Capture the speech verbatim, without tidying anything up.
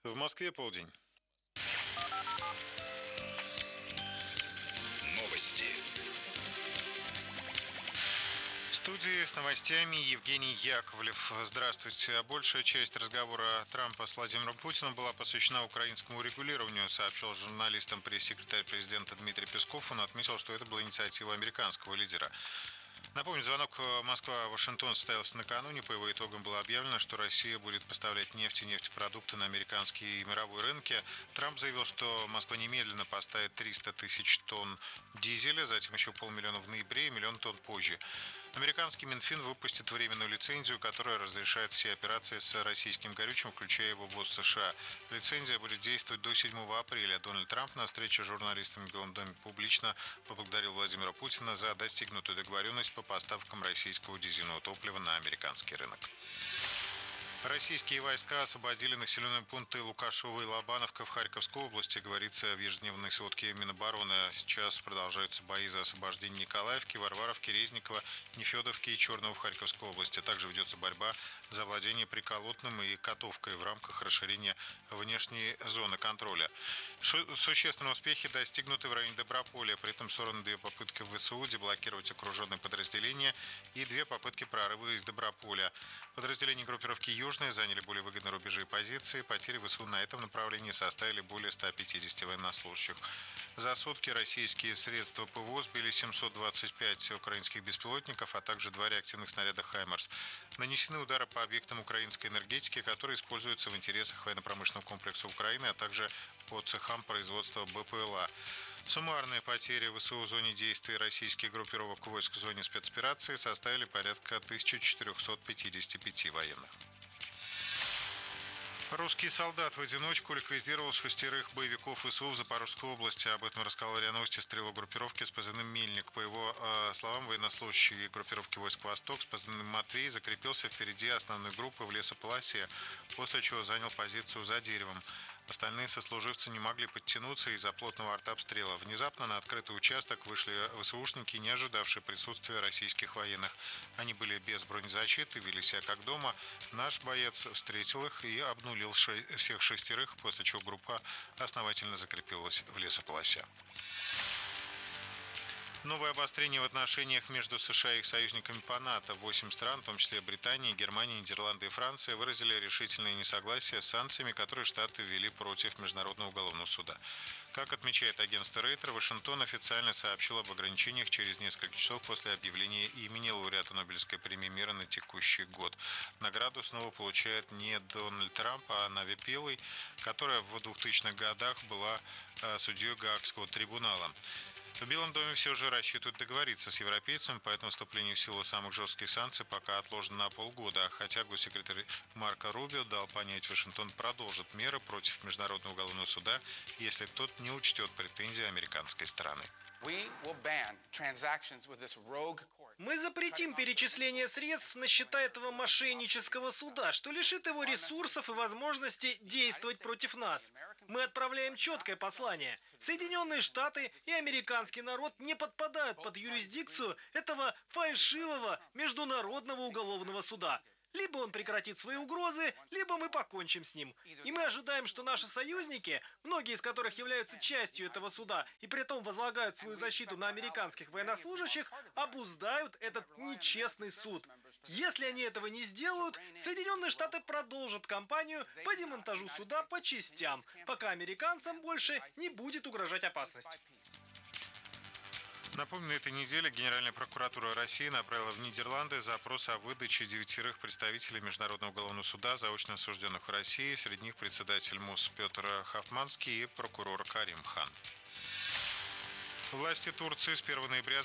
В Москве полдень. Новости. В студии с новостями Евгений Яковлев. Здравствуйте. Большая часть разговора Трампа с Владимиром Путиным была посвящена украинскому урегулированию, сообщил журналистам пресс-секретарь президента Дмитрий Песков. Он отметил, что это была инициатива американского лидера. Напомню, звонок Москва-Вашингтон состоялся накануне. По его итогам было объявлено, что Россия будет поставлять нефть и нефтепродукты на американские и мировые рынки. Трамп заявил, что Москва немедленно поставит триста тысяч тонн дизеля, затем еще полмиллиона в ноябре и миллион тонн позже. Американский Минфин выпустит временную лицензию, которая разрешает все операции с российским горючим, включая его ввоз в США. Лицензия будет действовать до седьмого апреля. Дональд Трамп на встрече с журналистами в Белом доме публично поблагодарил Владимира Путина за достигнутую договоренность по поставкам российского дизельного топлива на американский рынок. Российские войска освободили населенные пункты Лукашово и Лобановка в Харьковской области, говорится в ежедневной сводке Минобороны. Сейчас продолжаются бои за освобождение Николаевки, Варваровки, Резникова, Нефедовки и Черного в Харьковской области. Также ведется борьба за владение Приколотным и Котовкой в рамках расширения внешней зоны контроля. Существенные успехи достигнуты в районе Доброполя. При этом сорваны две попытки ВСУ деблокировать окруженные подразделения и две попытки прорыва из Доброполя. Подразделения группировки «Южные» заняли более выгодные рубежи и позиции. Потери ВСУ на этом направлении составили более ста пятидесяти военнослужащих. За сутки российские средства ПВО сбили семьсот двадцать пять украинских беспилотников, а также два реактивных снаряда «Хаймарс». Нанесены удары по объектам украинской энергетики, которые используются в интересах военно-промышленного комплекса Украины, а также по цехам производства БПЛА. Суммарные потери ВСУ в зоне действия российских группировок войск в зоне спецоперации составили порядка тысячи четырехсот пятидесяти пяти военных. Русский солдат в одиночку ликвидировал шестерых боевиков ВСУ в Запорожской области. Об этом рассказал РИА Новости стрелок группировки с позывным «Мельник». По его э, словам, военнослужащий группировки войск «Восток» с позывным «Матвей» закрепился впереди основной группы в лесополосе, после чего занял позицию за деревом. Остальные сослуживцы не могли подтянуться из-за плотного артобстрела. Внезапно на открытый участок вышли ВСУшники, не ожидавшие присутствия российских военных. Они были без бронезащиты, вели себя как дома. Наш боец встретил их и обнулил ше- всех шестерых, после чего группа основательно закрепилась в лесополосе. Новое обострение в отношениях между США и их союзниками по НАТО. Восемь стран, в том числе Британия, Германия, Нидерланды и Франция, выразили решительное несогласие с санкциями, которые Штаты ввели против Международного уголовного суда. Как отмечает агентство Рейтер, Вашингтон официально сообщил об ограничениях через несколько часов после объявления имени лауреата Нобелевской премии мира на текущий год. Награду снова получает не Дональд Трамп, а Нави Пиллей, которая в двухтысячных годах была судьей Гаагского трибунала. В Белом доме все же рассчитывают договориться с европейцами, поэтому вступление в силу самых жестких санкций пока отложено на полгода. Хотя госсекретарь Марко Рубио дал понять, Вашингтон продолжит меры против Международного уголовного суда, если тот не учтет претензии американской стороны. Мы запретим перечисление средств на счета этого мошеннического суда, что лишит его ресурсов и возможности действовать против нас. Мы отправляем четкое послание. Соединенные Штаты и американский народ не подпадают под юрисдикцию этого фальшивого Международного уголовного суда. Либо он прекратит свои угрозы, либо мы покончим с ним. И мы ожидаем, что наши союзники, многие из которых являются частью этого суда и при этом возлагают свою защиту на американских военнослужащих, обуздают этот нечестный суд. Если они этого не сделают, Соединенные Штаты продолжат кампанию по демонтажу суда по частям, пока американцам больше не будет угрожать опасность. Напомню, на этой неделе Генеральная прокуратура России направила в Нидерланды запрос о выдаче девятерых представителей Международного уголовного суда, заочно осужденных в России. Среди них председатель МУС Петр Хофманский и прокурор Карим Хан. Власти Турции с первого ноября